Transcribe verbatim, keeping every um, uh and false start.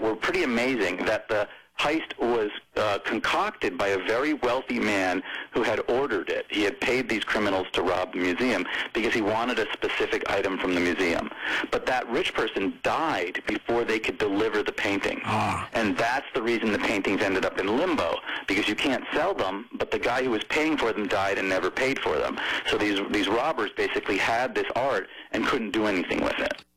were pretty amazing, that the heist was uh, concocted by a very wealthy man who had ordered it. He had paid these criminals to rob the museum because he wanted a specific item from the museum. But that rich person died before they could deliver the painting. Ah. And that's the reason the paintings ended up in limbo, because you can't sell them, but the guy who was paying for them died and never paid for them. So these, these robbers basically had this art and couldn't do anything with it.